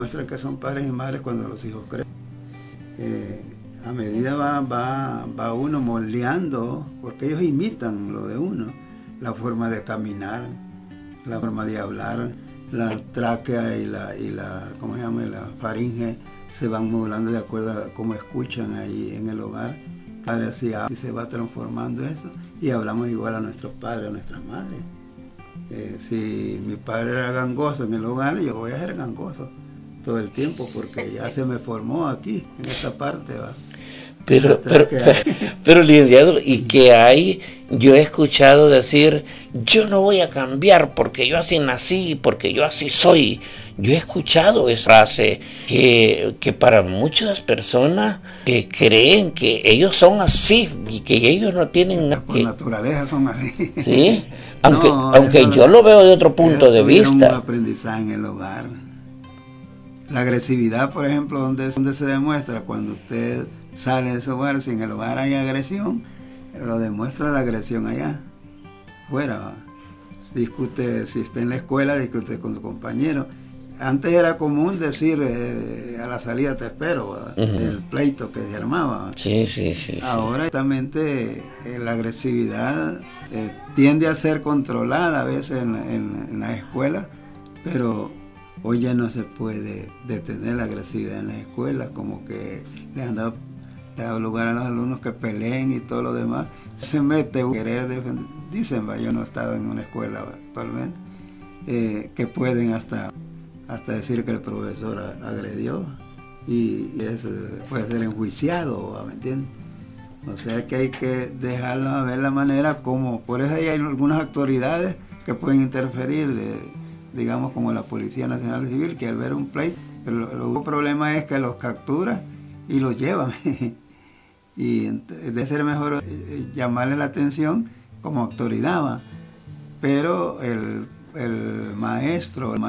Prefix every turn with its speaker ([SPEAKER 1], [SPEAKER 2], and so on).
[SPEAKER 1] Muestra que son padres y madres cuando los hijos crecen. A medida va uno moldeando, porque ellos imitan lo de uno, la forma de caminar, la forma de hablar, la tráquea y la ¿cómo se llama? La faringe se van modulando de acuerdo a cómo escuchan ahí en el hogar. Padre así se va transformando eso y hablamos igual a nuestros padres, a nuestras madres. Si mi padre era gangoso en el hogar, yo voy a ser gangoso todo el tiempo porque ya se me formó aquí, en esta parte, ¿va?
[SPEAKER 2] Pero licenciado, ¿y qué hay? Yo he escuchado decir, yo no voy a cambiar porque yo así nací, porque yo así soy. Yo he escuchado esa frase que para muchas personas que creen que ellos son así y que ellos no tienen nada.
[SPEAKER 1] Por naturaleza son así.
[SPEAKER 2] ¿Sí? Aunque yo lo veo de otro punto de vista.
[SPEAKER 1] Un aprendizaje en el hogar. La agresividad, por ejemplo, donde se demuestra cuando usted sale de su hogar, si en el hogar hay agresión, lo demuestra la agresión allá, fuera. Discute, si está en la escuela, discute con su compañero. Antes era común decir a la salida te espero, el pleito que se armaba.
[SPEAKER 2] Sí.
[SPEAKER 1] Ahora, exactamente, la agresividad tiende a ser controlada a veces en la escuela, pero hoy ya no se puede detener la agresividad en las escuelas, como que le han dado lugar a los alumnos que peleen y todo lo demás. Se mete a querer defender. Dicen, yo no he estado en una escuela actualmente, que pueden hasta decir que el profesor agredió y eso puede ser enjuiciado, ¿me entiendes? O sea que hay que dejarlo a ver la manera como, por eso hay algunas autoridades que pueden interferir, digamos como la Policía Nacional Civil, que al ver un pleito, el problema es que los captura y los llevan. Y debe ser mejor llamarle la atención como autoridad, pero el maestro